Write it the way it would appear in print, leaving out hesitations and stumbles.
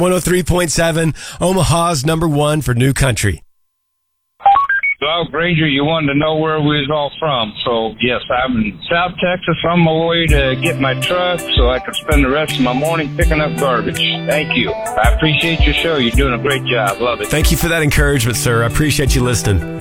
103.7, Omaha's number one for new country. Well, Granger, you wanted to know where we was all from. So, yes, I'm in South Texas on my way to get my truck so I can spend the rest of my morning picking up garbage. Thank you. I appreciate your show. You're doing a great job. Love it. Thank you for that encouragement, sir. I appreciate you listening.